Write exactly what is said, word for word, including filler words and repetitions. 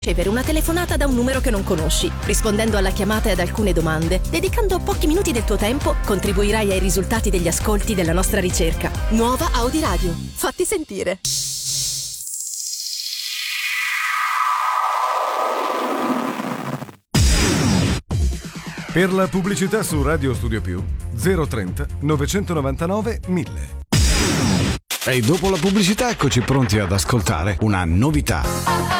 Ricevere una telefonata da un numero che non conosci. Rispondendo alla chiamata e ad alcune domande, dedicando pochi minuti del tuo tempo, contribuirai ai risultati degli ascolti della nostra ricerca. Nuova Audi Radio. Fatti sentire. Per la pubblicità su Radio Studio Più zero trenta novecentonovantanove mille. E dopo la pubblicità eccoci pronti ad ascoltare una novità.